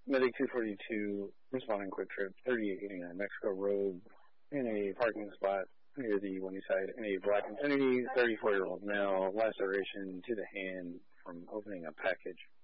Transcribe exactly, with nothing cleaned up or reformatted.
Medic two forty-two, responding quick trip, thirty-eight eighty-nine Mexico Road, in a parking spot near the Wendy side, in a Black Infinity, thirty-four-year-old male, laceration to the hand from opening a package.